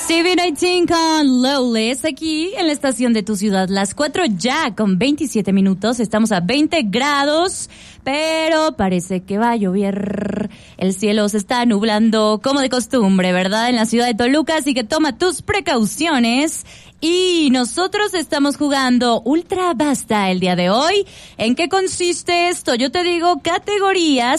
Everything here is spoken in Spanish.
CV19 con Lawless aquí en la estación de tu ciudad. Las 4 ya con 27 minutos. Estamos a 20 grados, pero parece que va a llover. El cielo se está nublando como de costumbre, ¿verdad? En la ciudad de Toluca, así que toma tus precauciones. Y nosotros estamos jugando Ultra Basta el día de hoy. ¿En qué consiste esto? Yo te digo categorías